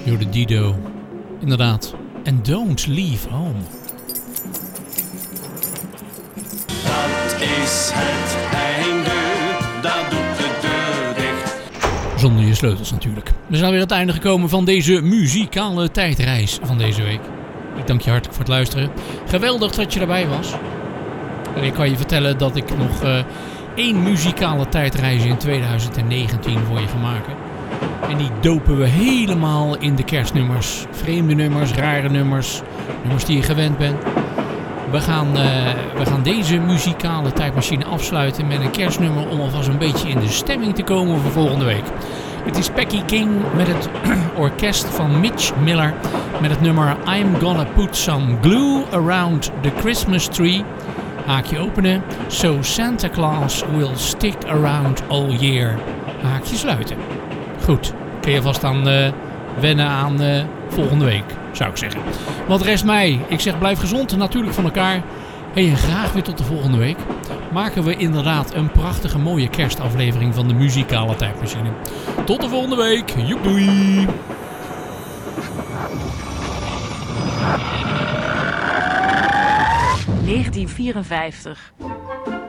Jorde Dido. Inderdaad. And don't leave home. Dat is het einde, dat doet de deur dicht. Zonder je sleutels natuurlijk. We zijn weer aan het einde gekomen van deze muzikale tijdreis van deze week. Ik dank je hartelijk voor het luisteren. Geweldig dat je erbij was. En ik kan je vertellen dat ik nog 1 muzikale tijdreis in 2019 voor je ga maken. En die dopen we helemaal in de kerstnummers. Vreemde nummers, rare nummers. Nummers die je gewend bent. We gaan deze muzikale tijdmachine afsluiten met een kerstnummer om alvast een beetje in de stemming te komen voor volgende week. Het is Peggy King met het orkest van Mitch Miller met het nummer I'm Gonna Put Some Glue Around the Christmas Tree. Haakje openen. So Santa Claus will stick around all year. Haakje sluiten. Goed, kun je vast aan wennen aan volgende week, zou ik zeggen. Wat rest mij? Ik zeg blijf gezond, natuurlijk van elkaar. En graag weer tot de volgende week. Maken we inderdaad een prachtige mooie kerstaflevering van de muzikale tijdmachine. Tot de volgende week. Joep doei. ...1954.